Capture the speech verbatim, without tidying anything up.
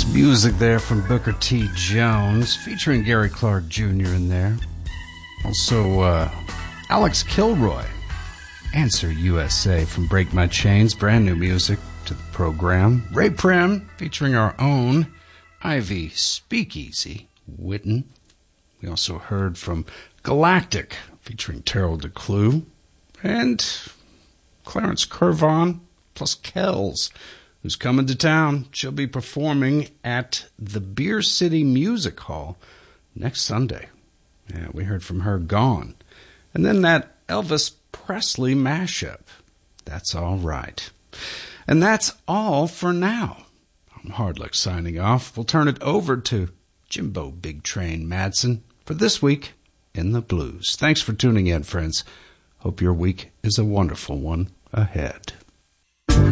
Music there from Booker T. Jones, featuring Gary Clark Junior in there. Also, uh, Alex Kilroy, Answer U S A from Break My Chains, brand new music to the program. Ray Prim, featuring our own Ivy Speakeasy, Witten. We also heard from Galactic, featuring Terrell DeClue, and Clarence Curvon, plus Kells, who's coming to town. She'll be performing at the Beer City Music Hall next Sunday. Yeah, we heard from her, Gone. And then that Elvis Presley mashup, That's All Right. And that's all for now. I'm Hardluck signing off. We'll turn it over to Jimbo Big Train Madsen for This Week in the Blues. Thanks for tuning in, friends. Hope your week is a wonderful one ahead.